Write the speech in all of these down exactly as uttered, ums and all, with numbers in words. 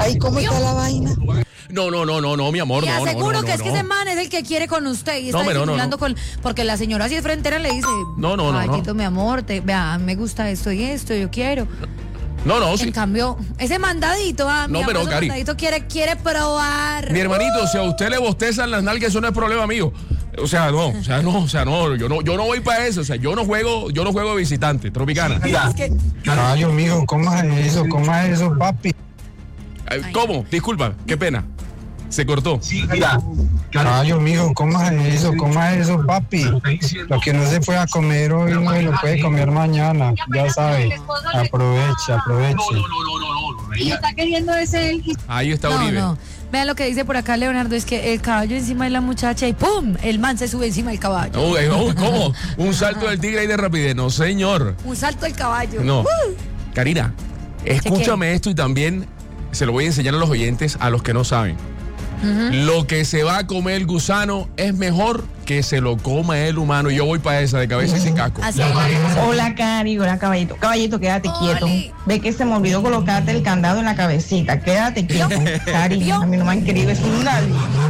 Ahí, ¿cómo está la vaina? No, no, no, no, no, mi amor, y no, no, aseguro no, no, que es no. que ese man es el que quiere con usted y está No, pero no, disimulando no. con... Porque la señora así de frontera le dice, No, no, no, caballito, no. mi amor, te, vea, me gusta esto y esto, yo quiero. No, no, sí. En cambio, ese mandadito, ah, No, mi pero, amor, ese Cari. mandadito quiere, quiere probar. Mi hermanito, si a usted le bostezan las nalgas, eso no es problema mío. O sea, no, o sea, no, o sea, no, yo no, yo no voy para eso, o sea, yo no juego, yo no juego de visitante, Tropicana. Es que, Caballo, mijo, ¿cómo es eso? ¿Cómo es eso, papi? Eh, ¿Cómo? Disculpa, qué pena. Se cortó. Caballo, mijo, ¿cómo es eso? ¿Cómo es eso, papi? Lo que no se pueda comer hoy no se lo puede comer mañana. Ya sabe. Aproveche, aproveche. Y está queriendo ese. Ahí está no, Uribe. no. Vean lo que dice por acá Leonardo, es que el caballo encima de la muchacha y ¡pum! El man se sube encima del caballo. No, eh, no, ¿cómo? Un salto del tigre ahí de rapidez. No, señor. Un salto del caballo. No. Uh. Karina, escúchame esto y también se lo voy a enseñar a los oyentes, a los que no saben. Uh-huh. Lo que se va a comer el gusano es mejor que se lo coma el humano. Y yo voy para esa de cabeza y sin casco. Así es. Hola, Cari, hola, caballito. Caballito, quédate Oli. quieto. Ve que se me olvidó colocarte el candado en la cabecita. Quédate quieto. Cari, a mí no me han querido escuchar.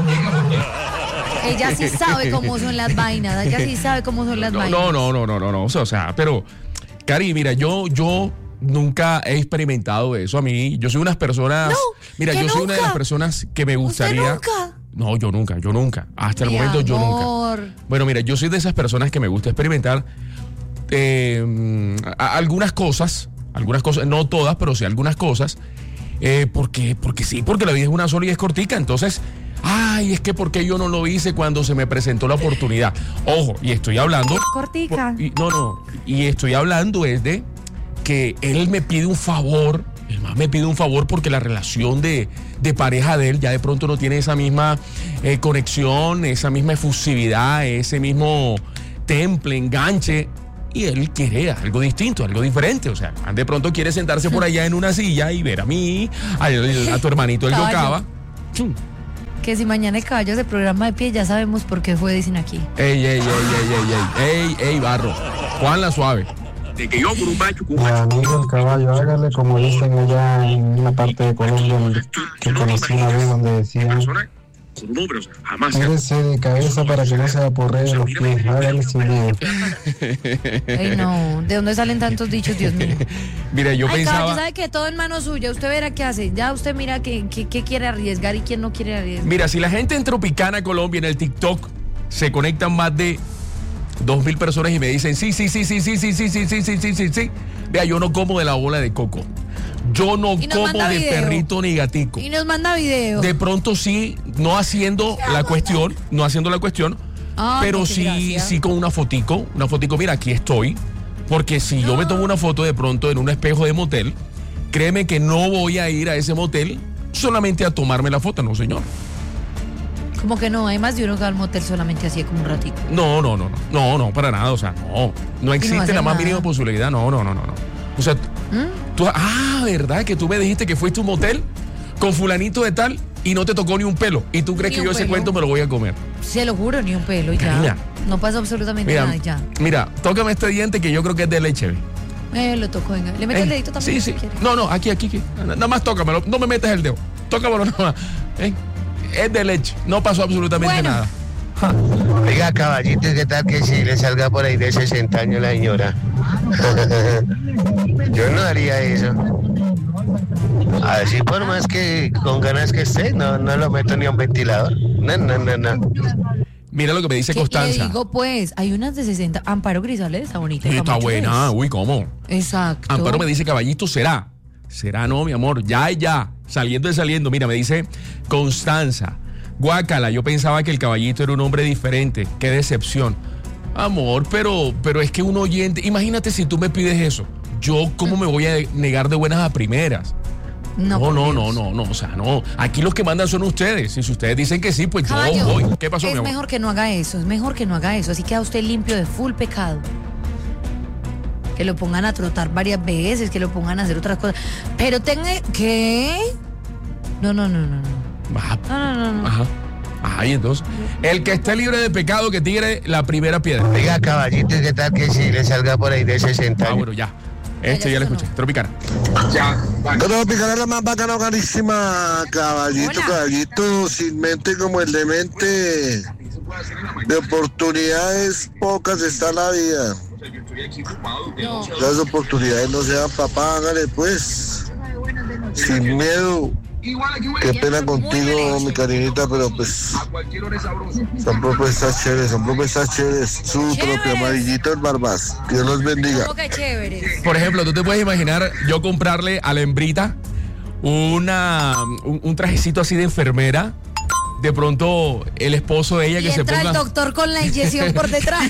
Ella sí sabe cómo son las vainas. Ella sí sabe cómo son las No, vainas. no, no, no, no, no, no. O sea, o sea, pero, Cari, mira, yo, yo nunca he experimentado eso. A mí, yo soy unas personas. No, mira, que yo soy nunca. una de las personas que me gustaría. ¿Usted nunca? No, yo nunca, yo nunca. Hasta el Mi momento yo amor. nunca. Bueno, mira, yo soy de esas personas que me gusta experimentar eh, a- algunas cosas, algunas cosas, no todas, pero sí algunas cosas. Eh, porque, porque sí, porque la vida es una sola y es cortica. Entonces, ay, es que porque yo no lo hice cuando se me presentó la oportunidad. Ojo, y estoy hablando. Cortica. por- y- no, no. Y estoy hablando es de que él me pide un favor. El man me pide un favor porque la relación de, de pareja de él ya de pronto no tiene esa misma eh, conexión, esa misma efusividad, ese mismo temple, enganche. Y él quiere algo distinto, algo diferente. O sea, de pronto quiere sentarse por allá en una silla y ver a mí, a, a tu hermanito el Caballo. Yocaba. Chum. Que si mañana el caballo se programa de pie, ya sabemos por qué fue, dicen aquí. Ey, ey, ey, ey, ey, ey, ey, ey, barro. Juan la suave. De que yo por un macho, Mi amigo el caballo, hágale como dicen allá en una parte de Colombia donde- que conocí una vez donde decían, jamás. tírese de cabeza para que no se aporree los pies, hágale sin miedo. Ay, no. ¿De dónde salen tantos dichos, Dios mío? Mira, yo Ay, pensaba. caballo, sabe que todo en mano suya. Usted verá qué hace. Ya usted mira qué, qué, qué quiere arriesgar y quién no quiere arriesgar. Mira, si la gente en Tropicana, Colombia, en el TikTok, se conectan más de dos mil personas y me dicen, sí, sí, sí, sí, sí, sí, sí, sí, sí, sí, sí, sí, sí. Vea, yo no como de la bola de coco. Yo no Y nos como manda de video. perrito ni gatico. Y nos manda video. De pronto sí, no haciendo la cuestión, no haciendo la cuestión, Ay, pero qué sí, gracia. sí con una fotico, una fotico, mira, aquí estoy. Porque si yo me tomo una foto de pronto en un espejo de motel, créeme que no voy a ir a ese motel solamente a tomarme la foto, no, señor. Como que no, hay más de uno que va al motel solamente así como un ratito. No, no, no, no, no, no, para nada, o sea, no, no existe hacer la más nada. mínima posibilidad, no, no, no, no, no. O sea, ¿Mm? tú, ah, ¿verdad? Que tú me dijiste que fuiste a un motel con fulanito de tal y no te tocó ni un pelo. ¿Y tú crees Ni que un yo ese pelo. cuento me lo voy a comer? Se lo juro, ni un pelo y Karina. ya. No pasa absolutamente Mira, nada y ya. mira, tócame este diente que yo creo que es de leche. ¿ve? Eh, lo toco, venga. Le meto Eh, el dedito también. Sí, si sí. quiere. No, no, aquí, aquí, aquí. Nada más tócamelo. No me metas el dedo. Tócamelo nada más. ¿Eh? Es de leche. No pasó absolutamente Bueno. nada. Oiga, caballito, ¿qué tal que si le salga por ahí de sesenta años la señora? Yo no haría eso. Así por más que con ganas que esté, no, no lo meto ni a un ventilador. No, no, no, no. Mira lo que me dice ¿Qué Constanza. le digo, pues? Hay unas de sesenta. Amparo Grisales está bonita. Sí, está mucho buena. es. Uy, ¿cómo? Exacto. Amparo me dice, caballito, será. Será no, mi amor. Ya, ya. Saliendo y saliendo. Mira, me dice Constanza. Guácala, yo pensaba que el caballito era un hombre diferente. Qué decepción. Amor, pero, pero es que un oyente. Imagínate si tú me pides eso. Yo, ¿cómo me voy a negar de buenas a primeras? No, No, por no, Dios. no, no, no. O sea, no. Aquí los que mandan son ustedes. Y si ustedes dicen que sí, pues Caballo, yo voy. ¿Qué pasó, mi es amor? mejor que no haga eso, es mejor que no haga eso. Así queda usted limpio de full pecado. Que lo pongan a trotar varias veces, que lo pongan a hacer otras cosas. Pero tenga. ¿Qué? No, no, no, no, no. Ajá. No, no, no, no. Ajá. Ajá, y entonces. El que esté libre de pecado, que tire la primera piedra. Oiga, caballito, ¿qué tal que si le salga por ahí de sesenta Ah, años? bueno, ya. Este ya lo escuché. Tropicana. Tropicana es la más bacana, carísima. Caballito, Hola. caballito, sin mente como el demente. De oportunidades pocas está la vida. No. Las oportunidades no se dan, papá, hágale pues. Sin miedo. Qué pena contigo, mi cariñita, pero pues son propuestas chéveres, son propuestas chéveres. Su Chéveres. propio amarillito en Barbas. Dios los bendiga. ¿Cómo que chévere? Por ejemplo, tú te puedes imaginar yo comprarle a la hembrita una, un, un trajecito así de enfermera. De pronto, el esposo de ella Y que se entra ponga. el doctor con la inyección por detrás.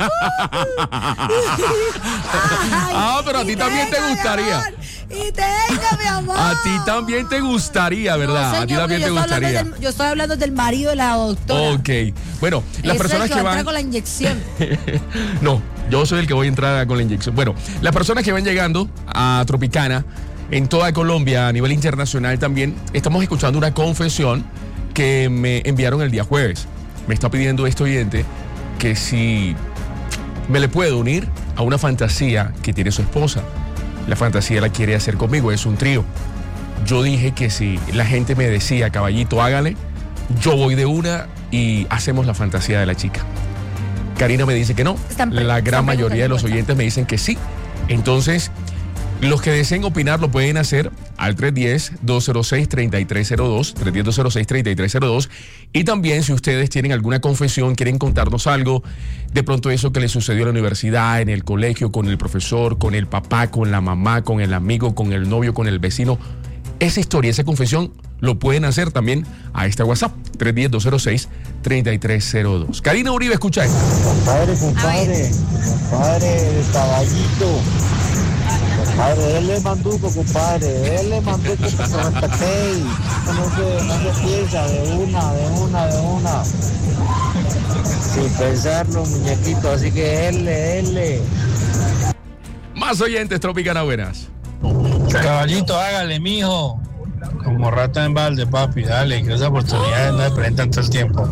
Ah, pero a ti Y también te tenga, mi gustaría. amor, Y tenga, mi amor. A ti también te gustaría, ¿verdad? No, A ti señor, también yo te estoy hablando gustaría. del- yo estoy hablando del marido de la doctora. Ok. Bueno, las Ese personas es el que va a entrar van. con la inyección. No, yo soy el que voy a entrar con la inyección. Bueno, las personas que van llegando a Tropicana, en toda Colombia, a nivel internacional también, estamos escuchando una confesión que me enviaron el día jueves. Me está pidiendo este oyente que si me le puedo unir a una fantasía que tiene su esposa. La fantasía la quiere hacer conmigo, es un trío. Yo dije que si la gente me decía, caballito, hágale, yo voy de una y hacemos la fantasía de la chica. Karina me dice que no. Están pre- La gran están mayoría de los preguntando en oyentes me dicen que sí. Entonces, los que deseen opinar lo pueden hacer al tres uno cero, dos cero seis, tres tres cero dos, tres uno cero, dos cero seis, tres tres cero dos. Y también si ustedes tienen alguna confesión, quieren contarnos algo, de pronto eso que les sucedió en la universidad, en el colegio, con el profesor, con el papá, con la mamá, con el amigo, con el novio, con el vecino, esa historia, esa confesión, lo pueden hacer también a este WhatsApp, tres uno cero, dos cero seis, tres tres cero dos. Karina Uribe, escucha esto. Compadre, compadre, compadre, el caballito. Compadre, él le manduco, compadre, él le manduco para que me patee. No se, no se piensa, de una, de una, de una. Sin pensarlo, muñequito, así que él, él. Más oyentes, Tropicana, buenas. Caballito, hágale, mijo. Como rata en balde, papi, dale, que esas oportunidades no se presentan todo el tiempo.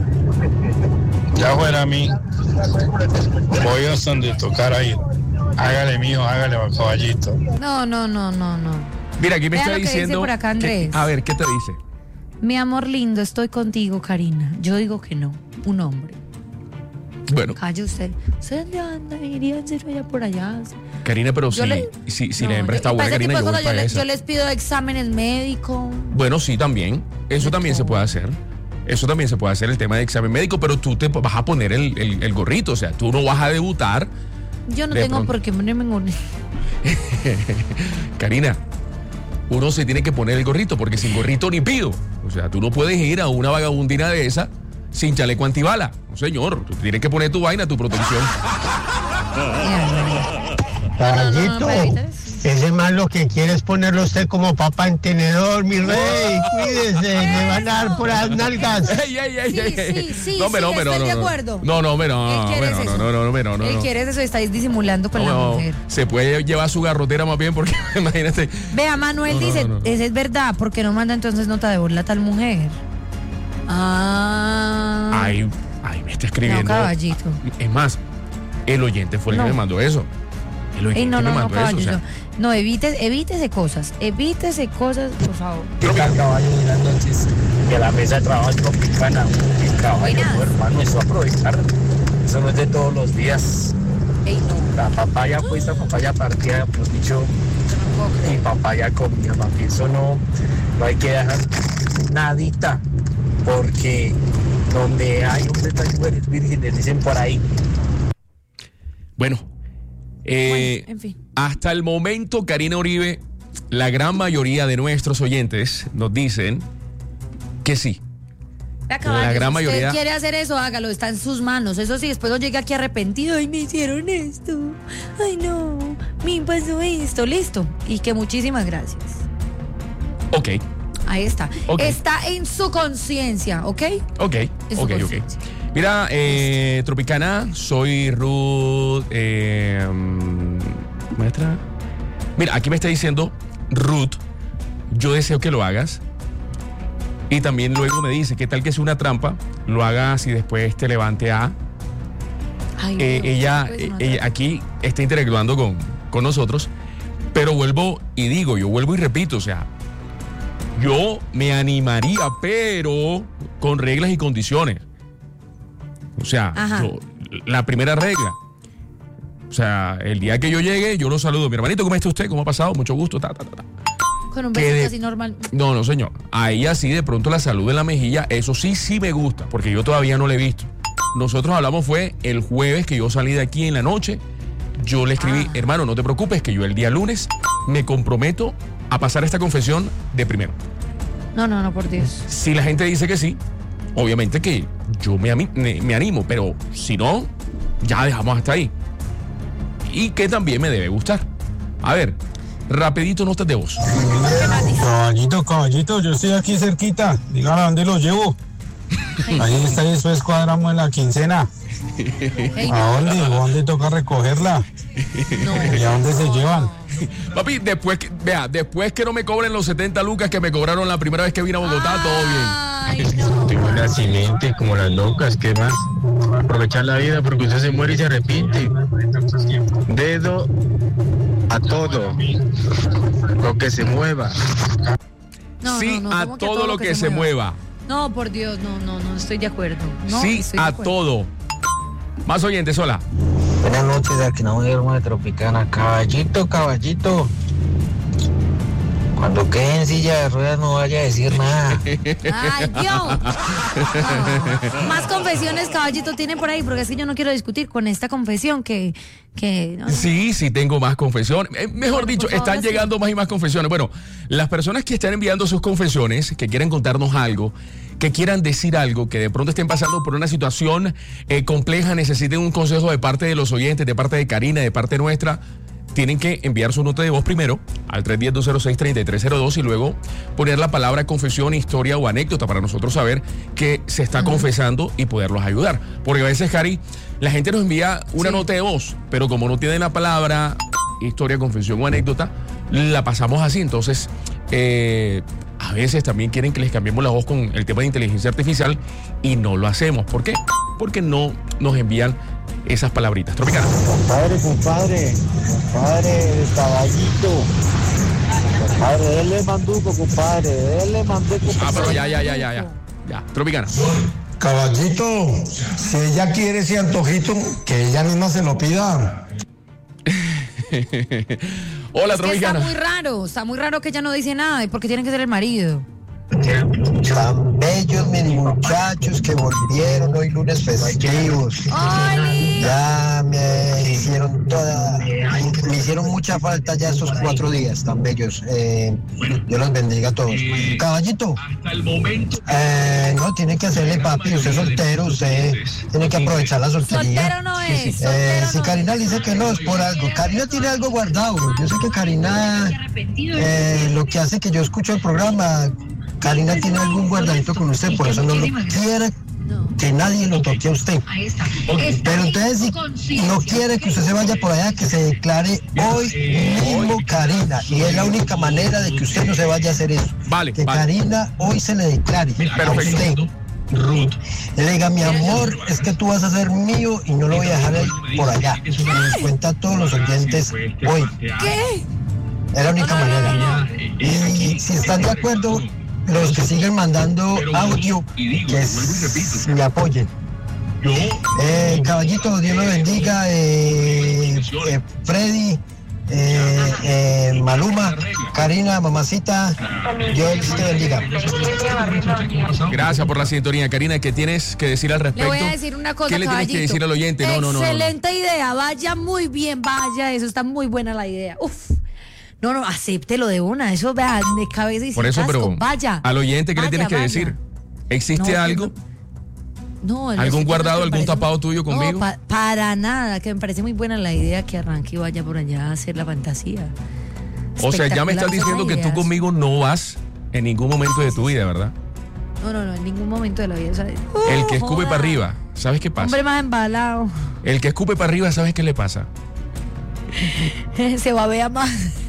Ya fuera a mí, voy a donde tocara ir. Hágale, mijo, hágale, caballito. No, no, no, no, no. Mira, aquí me Vea está lo que dice diciendo. por acá, que- Andrés. a ver, ¿qué te dice? Mi amor lindo, estoy contigo, Karina. Yo digo que no. Un hombre. Bueno, Calle usted. ¿Usted dónde anda? Iría en serio allá por allá. Karina, pero Yo si, le- si, si No, la hembra yo- está y buena, para ese Karina, tipo yo de voy cosas yo, para le- esa. yo les pido exámenes médicos. Bueno, sí, también. Eso De también se todo. puede hacer. Eso también se puede hacer, el tema de examen médico, pero tú te vas a poner el, el- el gorrito. O sea, tú no vas a debutar. Yo no De tengo pronto. por qué ponerme en un... Karina, uno se tiene que poner el gorrito, porque sin gorrito ni pido. O sea, tú no puedes ir a una vagabundina de esa sin chaleco antibala. No, señor, tú tienes que poner tu vaina, tu protección. Caballito, no, no, no, ese más lo que quiere es ponerlo usted como papa en tenedor, mi rey. Cuídese, me van a dar por las nalgas. Ey, ey, ey, Sí, ey, ey. sí, sí, No, pero, sí, pero, estoy no, de no. acuerdo. No, no, pero, Él no, quiere bueno, es no, eso. no, no, pero, no, Él no. quiere eso, estáis disimulando con la No, mujer. se puede llevar su garrotera más bien porque imagínate. Vea, Manuel No, no, dice, no, no. esa es verdad, porque no manda entonces nota de voz la tal mujer. Ah. Ay, ay, me está escribiendo. No, caballito. Es más, el oyente fue el No. que me mandó eso. El oyente Ey, no, me no, no, mandó eso. O caballito. sea, No, evite, evítese cosas. Evítese cosas, por favor. ¿Qué tal, caballo? Buenas noches. Que la mesa de trabajo es tropicana. El caballo, Buenas. no, hermano, eso aprovechar. Eso no es de todos los días. Ey, no, La papaya puesta, papaya partida, pues dicho, yo no puedo y creer. papaya comida, papi. Eso no, no hay que dejar nadita. Porque donde hay hombres hay mujeres vírgenes, dicen por ahí. bueno, eh, Bueno, en fin. hasta el momento, Karina Uribe, la gran mayoría de nuestros oyentes nos dicen que sí. Vea, caballo, gran si usted mayoría- quiere hacer eso, hágalo, está en sus manos. Eso sí, después no llegue aquí arrepentido. Ay, me hicieron esto. Ay, no, me pasó esto. Listo. Y que muchísimas gracias. Ok, Ahí está. Ok. Está en su conciencia, ¿ok? ok, Es su ok, ok. conciencia. Mira, eh, Tropicana, soy Ruth. Eh, maestra. Mira, aquí me está diciendo Ruth, yo deseo que lo hagas. Y también luego me dice, ¿qué tal que es una trampa? Lo hagas y después te levante a. Ay, Eh, Dios, ella, pues, eh, no, ella aquí está interactuando con, con nosotros Pero vuelvo y digo, yo vuelvo y repito, o sea, yo me animaría, pero con reglas y condiciones. O sea, yo, la primera regla. O sea, el día que yo llegue, yo lo saludo. Mi hermanito, ¿cómo está usted? ¿Cómo ha pasado? Mucho gusto. Ta, ta, ta. Con un beso así normal. No, no, señor. Ahí así de pronto la saludo en la mejilla. Eso sí, sí me gusta, porque yo todavía no lo he visto. Nosotros hablamos fue el jueves que yo salí de aquí en la noche. Yo le escribí, ah. hermano, no te preocupes, que yo el día lunes me comprometo a pasar esta confesión de primero. No, no, no, por Dios. Si la gente dice que sí, obviamente que yo me, me, me animo, pero si no, ya dejamos hasta ahí. Y que también me debe gustar. A ver, rapidito notas de voz. Caballito, caballito, yo estoy aquí cerquita. Dígame a dónde lo llevo. Ahí está, y después cuadramos en la quincena. ¿A dónde? ¿A dónde toca recogerla? No. ¿Y a dónde se llevan? Papi, después que, vea, después que no me cobren los setenta lucas que me cobraron la primera vez que vine a Bogotá, ah, todo bien. Ay, no. Tengo una simiente como las locas, ¿qué más? Aprovechar la vida porque usted se muere y se arrepiente. Dedo a todo lo que se mueva. No, sí, no, no, a todo, todo lo que, que se, se mueva. mueva. No, por Dios, no, no, no estoy de acuerdo. No, sí, estoy a de acuerdo. todo. Más oyentes, hola. Buenas noches, de aquí no de Tropicana. Caballito, caballito. Cuando quede en silla de ruedas no vaya a decir nada. ¡Ay, Dios! No. Más confesiones, caballito, tienen por ahí, porque es que yo no quiero discutir con esta confesión que... que no, no. Sí, sí tengo más confesiones. Eh, mejor bueno, dicho, favor, están llegando sí. más y más confesiones. Bueno, las personas que están enviando sus confesiones, que quieren contarnos algo, que quieran decir algo, que de pronto estén pasando por una situación eh, compleja, necesiten un consejo de parte de los oyentes, de parte de Karina, de parte nuestra, tienen que enviar su nota de voz primero al tres uno cero, dos cero seis, tres tres cero dos y luego poner la palabra confesión, historia o anécdota para nosotros saber que se está uh-huh. confesando y poderlos ayudar. Porque a veces, Cari, la gente nos envía una sí. nota de voz, pero como no tiene la palabra historia, confesión o anécdota, la pasamos así. Entonces, eh, a veces también quieren que les cambiemos la voz con el tema de inteligencia artificial y no lo hacemos. ¿Por qué? Porque no nos envían esas palabritas. Tropicana. Compadre, compadre, compadre, el caballito. Compadre, déle manduco, compadre, déle manduco. Ah, pero ya, ya, ya, ya, ya. Ya, Tropicana. Caballito, si ella quiere ese antojito, que ella misma se lo pida. Hola, es que Tropicana. Está muy raro, está muy raro que ella no dice nada, porque tiene que ser el marido. Tan bellos mis muchachos que volvieron hoy lunes festivos. ¡Oli! Ya me hicieron toda, me hicieron mucha falta ya esos cuatro días tan bellos. Eh, Dios los bendiga a todos. Caballito, eh, no tiene que hacerle papi, usted es soltero, usted tiene que aprovechar la soltería. Soltero no es. Soltero eh, si no Karina es. dice que no es por algo, Karina tiene algo guardado. Yo sé que Karina, eh, lo que hace que yo escucho el programa, Karina tiene algún guardadito con usted, por eso no lo quiere que nadie lo toque a usted. Pero entonces, si no quiere que usted se vaya por allá, que se declare hoy mismo Karina. Y es la única manera de que usted no se vaya a hacer eso. Vale, que vale. Karina hoy se le declare a usted. Le diga, mi amor, es que tú vas a ser mío y no lo voy a dejar por allá. Me cuenta a todos los oyentes hoy. ¿Qué? Es la única manera. Y si están de acuerdo, los que siguen mandando audio, que es, me apoyen. Eh, caballito, Dios me bendiga. Eh, eh, Freddy, eh, eh, Maluma, Karina, mamacita, Dios te bendiga. Gracias por la sintonía, Karina. ¿Qué tienes que decir al respecto? Le voy a decir una cosa, ¿Qué le caballito? tienes que decir al oyente? No, no, no. Excelente no, no. idea, vaya muy bien, vaya, eso está muy buena la idea. Uf. No, no, acéptelo de una, eso vea, de cabeza y por eso, casco, pero vaya. Al oyente, ¿qué vaya, le tienes que vaya. decir? ¿Existe no, algo? No, ¿Algún no, guardado, no, algún tapado muy, tuyo conmigo? No, pa, para nada, que me parece muy buena la idea que arranque y vaya por allá a hacer la fantasía. O sea, ya me estás diciendo que tú conmigo no vas en ningún momento de tu vida, ¿verdad? No, no, no, en ningún momento de la vida. ¿Sabes? El que Uh, escupe joda. para arriba, ¿sabes qué pasa? Hombre más embalado. El que escupe para arriba, ¿sabes qué le pasa? Se babea más.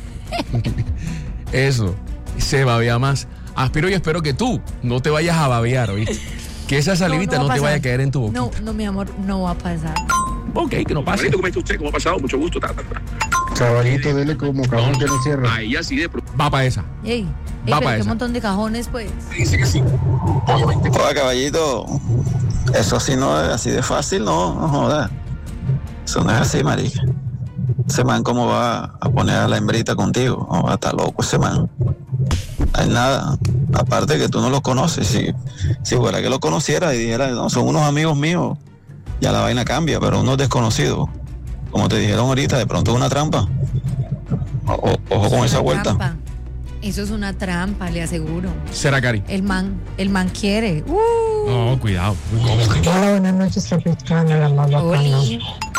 Eso, se babea más. Aspiro y espero que tú no te vayas a babear, ¿oíste? Que esa salivita no, no, no te vaya a caer en tu boquita. No, no, mi amor, no va a pasar. Ok, que no pase. ¿Cómo está usted? ¿Cómo ha pasado? Mucho gusto. Ta, ta, ta. Caballito, dele como cajón que no cierra. Ahí así de pro- Va para esa. Ey, ey, Va pero pa' qué esa. montón de cajones, pues. Dice que sí. Obviamente. Joder, caballito, eso sí no es así de fácil, no, no joda. Eso no es así, marica. Ese man, ¿cómo va a poner a la hembrita contigo? No, va a estar loco ese man. No hay nada. Aparte que tú no los conoces. Si, si fuera que los conociera y dijera, no, son unos amigos míos, ya la vaina cambia, pero unos desconocidos, como te dijeron ahorita, de pronto es una trampa. O- o- ojo con esa vuelta. Trampa. Eso es una trampa, le aseguro. ¿Será, Cari? El man, el man quiere. Uh. No, cuidado. Hola, buenas noches, Tropicana, la más bacana. Oli.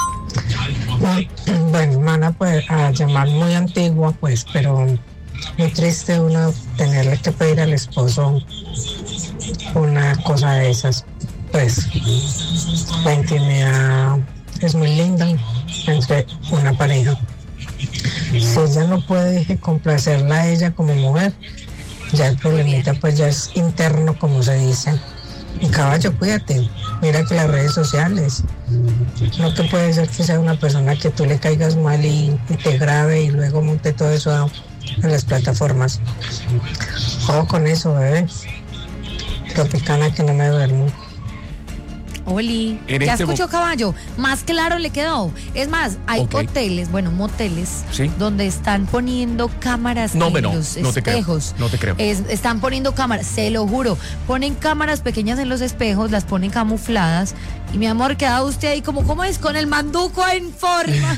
Bueno, mana, pues a llamar muy antigua, pues, pero muy triste uno tenerle que pedir al esposo una cosa de esas. Pues la intimidad es muy linda entre una pareja. Si ella no puede complacerla a ella como mujer, ya el problemita pues ya es interno, como se dice. Y caballo, cuídate, mira que las redes sociales, no te puede ser que sea una persona que tú le caigas mal y, y te grabe y luego monte todo eso a, a las plataformas. Ojo con eso, bebé. Tropicana, que no me duermo. Oli, En ya este escuchó mo- caballo, más claro le quedó. Es más, hay Ok. hoteles, bueno, moteles, Sí. donde están poniendo cámaras No, en me no, los no te creo, espejos. no te creo. Es- están poniendo cámaras, se lo juro. Ponen cámaras pequeñas en los espejos, las ponen camufladas. Y mi amor, queda usted ahí como, ¿cómo es? Con el manduco en forma.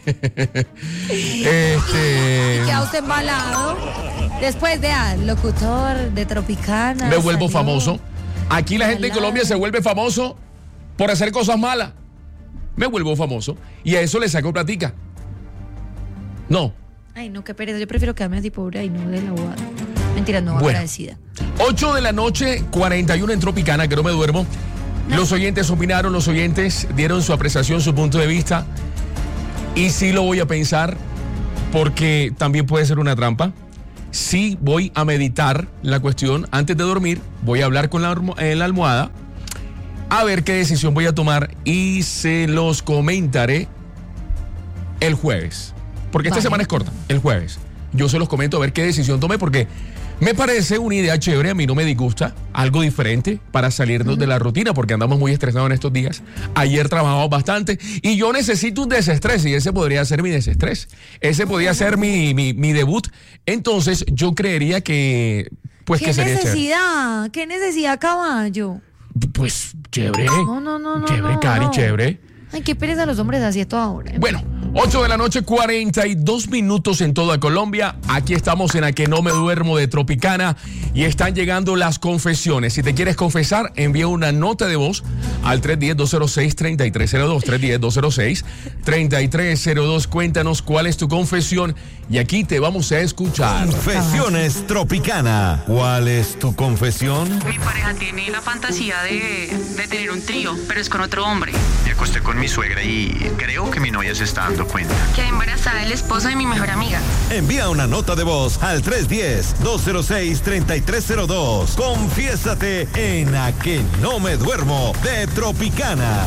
Este. Y queda usted embalado. Después de ah, locutor de Tropicana. Me vuelvo salió. famoso. Aquí la gente en Ojalá. Colombia se vuelve famoso por hacer cosas malas. Me vuelvo famoso. Y a eso le saco platica. No. Ay, no, qué pereza. Yo prefiero quedarme así pobre y no de la bobada. Mentira, no, Bueno. agradecida. ocho de la noche, cuarenta y uno en Tropicana, que no me duermo. Los oyentes opinaron, los oyentes dieron su apreciación, su punto de vista. Y sí lo voy a pensar, porque también puede ser una trampa. Sí voy a meditar la cuestión antes de dormir. Voy a hablar con la, almo- en la almohada, a ver qué decisión voy a tomar y se los comentaré el jueves. Porque esta Vale. semana es corta, el jueves. Yo se los comento a ver qué decisión tomé, porque me parece una idea chévere, a mí no me disgusta, algo diferente para salirnos de la rutina, porque andamos muy estresados en estos días. Ayer trabajamos bastante y yo necesito un desestrés, y ese podría ser mi desestrés. Ese podría ser mi, mi, mi debut. Entonces yo creería que, pues ¿Qué que sería chévere. necesidad? ¿Qué necesidad, caballo? Pues chévere. No, no, no, no. Chévere, no, Cari, no. chévere. Ay, qué pereza los hombres así a toda hora. Bueno, ocho de la noche, cuarenta y dos minutos en toda Colombia. Aquí estamos en A Que No Me Duermo de Tropicana y están llegando las confesiones. Si te quieres confesar, envía una nota de voz al tres uno cero, dos cero seis, tres tres cero dos, tres uno cero, dos cero seis, tres tres cero dos. Cuéntanos cuál es tu confesión y aquí te vamos a escuchar. Confesiones Tropicana. ¿Cuál es tu confesión? Mi pareja tiene la fantasía de, de tener un trío, pero es con otro hombre. Me acosté con mi suegra y creo que mi novia se está dando cuenta. Quedé embarazada del esposo de mi mejor amiga. Envía una nota de voz al tres uno cero, dos cero seis, tres tres cero dos. Confiésate en A Que No Me Duermo de Tropicana.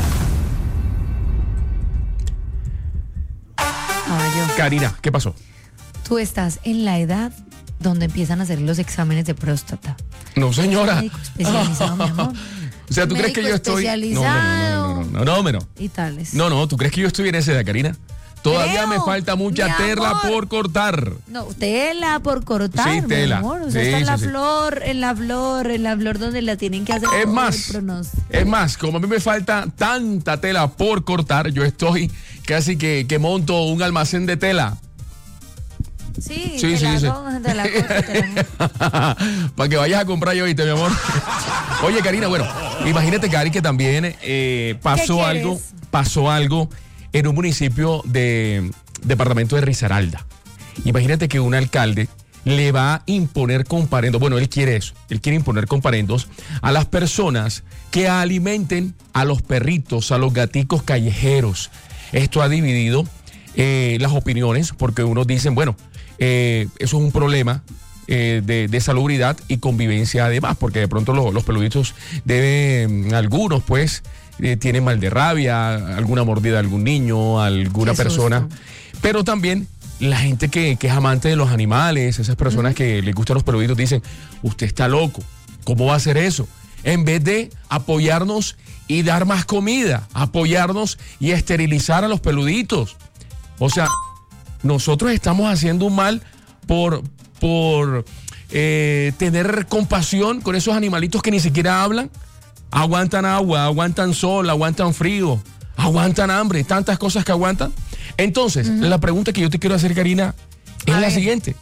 Caballo, Karina, ¿qué pasó? tú estás en la edad donde empiezan a hacer los exámenes de próstata. No, señora. Médico especializado, mi amor. O sea, ¿tú crees que Médico yo estoy...? No, no, no, no, no, no, no, no. Y tales. No, no, ¿tú crees que yo estoy en esa edad, Karina? Todavía Creo, me falta mucha mi tela amor. por cortar. No, tela por cortar, Sí, tela. mi amor. O sea, Sí, está en la sí, sí. flor, en la flor, en la flor donde la tienen que hacer. Es todo más, el pronóstico. es más, como a mí me falta tanta tela por cortar, yo estoy casi que, que monto un almacén de tela. Sí, Sí, te sí, la sí. coges, te la coges, te la- Para que vayas a comprar yo, ¿viste, mi amor? Oye, Karina, bueno, imagínate, Cari, que también eh, pasó ¿Qué algo, quieres? pasó algo en un municipio de departamento de Risaralda. Imagínate que un alcalde le va a imponer comparendos, bueno, él quiere eso, él quiere imponer comparendos a las personas que alimenten a los perritos, a los gaticos callejeros. Esto ha dividido eh, las opiniones, porque unos dicen, bueno, eh, eso es un problema eh, de, de salubridad y convivencia además, porque de pronto los, los peluditos deben, algunos pues, eh, tienen mal de rabia, alguna mordida de algún niño, alguna persona, pero también la gente que, que es amante de los animales, esas personas uh-huh. que les gustan los peluditos, dicen, usted está loco, ¿cómo va a hacer eso? En vez de apoyarnos y dar más comida, apoyarnos y esterilizar a los peluditos. O sea, nosotros estamos haciendo un mal por, por eh, tener compasión con esos animalitos que ni siquiera hablan, aguantan agua, aguantan sol, aguantan frío, aguantan hambre, tantas cosas que aguantan. Entonces, uh-huh. la pregunta que yo te quiero hacer, Karina, es a la ver. siguiente.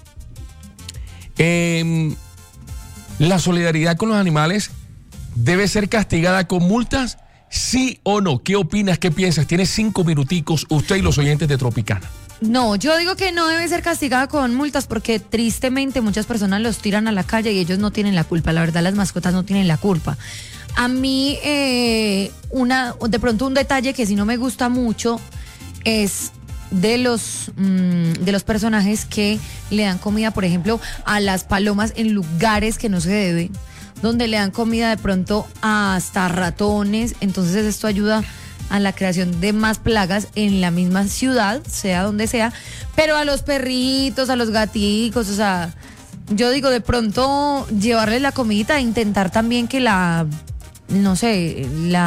Eh, ¿La solidaridad con los animales debe ser castigada con multas? ¿Sí o no? ¿Qué opinas? ¿Qué piensas? Tienes cinco minuticos, usted y los oyentes de Tropicana. No, yo digo que no debe ser castigada con multas porque tristemente muchas personas los tiran a la calle y ellos no tienen la culpa. La verdad, las mascotas no tienen la culpa. A mí, eh, una, de pronto un detalle que sí no me gusta mucho es de los, mmm, de los personajes que le dan comida, por ejemplo, a las palomas en lugares que no se deben, donde le dan comida de pronto hasta ratones. Entonces esto ayuda a la creación de más plagas en la misma ciudad, sea donde sea, pero a los perritos, a los gaticos, o sea, yo digo, de pronto llevarles la comidita e intentar también que la, no sé,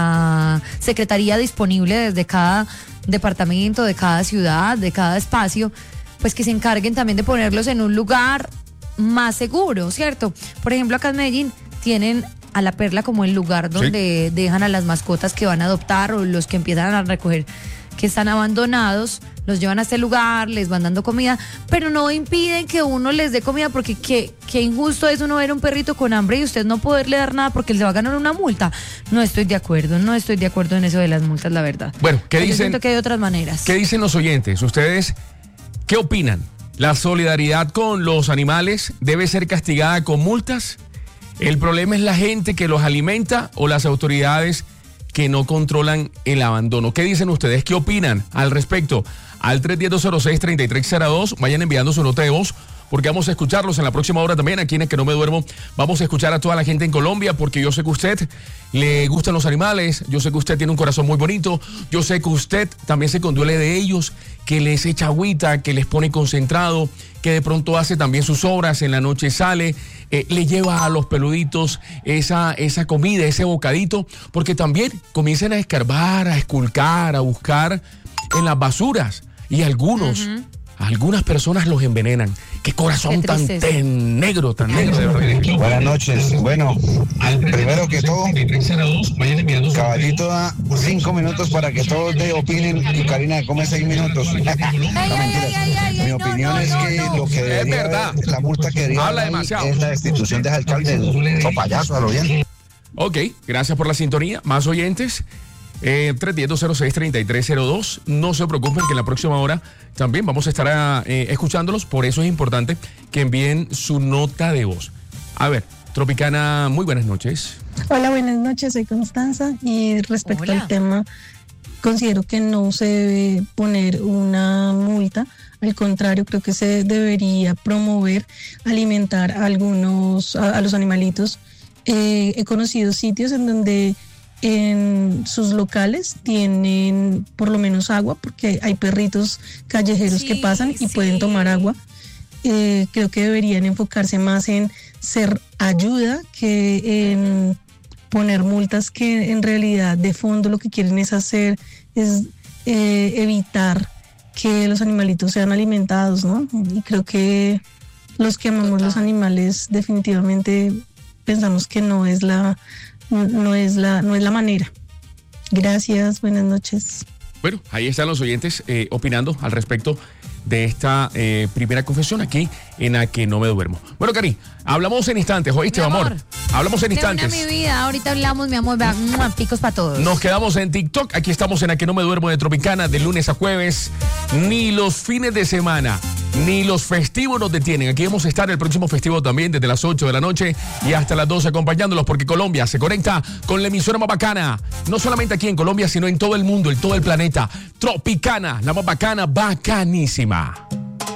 la secretaría disponible desde cada departamento, de cada ciudad, de cada espacio, pues que se encarguen también de ponerlos en un lugar más seguro, ¿cierto? Por ejemplo, acá en Medellín tienen a La Perla como el lugar donde sí. dejan a las mascotas que van a adoptar o los que empiezan a recoger que están abandonados, los llevan a este lugar, les van dando comida, pero no impiden que uno les dé comida, porque qué, qué injusto es uno ver a un perrito con hambre y usted no poderle dar nada porque él se va a ganar una multa. No estoy de acuerdo, no estoy de acuerdo en eso de las multas, la verdad. Bueno, ¿qué Yo dicen? siento que hay otras maneras. ¿Qué dicen los oyentes? ¿Ustedes qué opinan? ¿La solidaridad con los animales debe ser castigada con multas? ¿El problema es la gente que los alimenta o las autoridades que no controlan el abandono? ¿Qué dicen ustedes? ¿Qué opinan al respecto? Al tres uno cero, cero seis, tres tres cero dos, vayan enviando su nota de voz, porque vamos a escucharlos en la próxima hora también, aquí en el Que No Me Duermo. Vamos a escuchar a toda la gente en Colombia, porque yo sé que a usted le gustan los animales, yo sé que usted tiene un corazón muy bonito, yo sé que usted también se conduele de ellos, que les echa agüita, que les pone concentrado, que de pronto hace también sus obras, en la noche sale, eh, le lleva a los peluditos esa, esa comida, ese bocadito, porque también comienzan a escarbar, a esculcar, a buscar en las basuras, y algunos, uh-huh. algunas personas los envenenan. Qué corazón Qué tan, tan negro, tan negro. De verdad. Buenas noches. Bueno, primero que todo, Caballito da cinco minutos para que todos de opinen y Karina come seis minutos. No, mentiras. Mi opinión es que lo que debería haber, la multa que debería haber es la destitución de ese alcalde o payaso, a lo bien. Ok, gracias por la sintonía. Más oyentes. Eh, tres uno cero, cero seis, tres tres cero dos. No se preocupen que en la próxima hora también vamos a estar a, eh, escuchándolos. Por eso es importante que envíen su nota de voz. A ver, Tropicana, muy buenas noches. Hola, buenas noches, soy Constanza. Y respecto Hola. al tema, considero que no se debe poner una multa. Al contrario, creo que se debería promover, alimentar a algunos, a, a los animalitos. Eh, he conocido sitios en donde en sus locales tienen por lo menos agua, porque hay perritos callejeros sí, que pasan y sí. pueden tomar agua. Eh, creo que deberían enfocarse más en ser ayuda que en poner multas, que en realidad de fondo lo que quieren es hacer es eh, evitar que los animalitos sean alimentados, ¿no? Y creo que los que amamos Total. los animales definitivamente pensamos que no es la No es la, no es la manera. Gracias, buenas noches. Bueno, ahí están los oyentes eh, opinando al respecto de esta eh, primera confesión aquí en A Que No Me Duermo. Bueno, Cari, hablamos en instantes, ¿oíste, mi amor? amor? Hablamos en instantes. De una, mi vida, ahorita hablamos, mi amor, va, picos para todos. Nos quedamos en TikTok, aquí estamos en A Que No Me Duermo de Tropicana, de lunes a jueves. Ni los fines de semana, ni los festivos nos detienen. Aquí vamos a estar el próximo festivo también desde las ocho de la noche y hasta las doce acompañándolos, porque Colombia se conecta con la emisora más bacana, no solamente aquí en Colombia, sino en todo el mundo, en todo el planeta. Tropicana, la más bacana, bacanísima.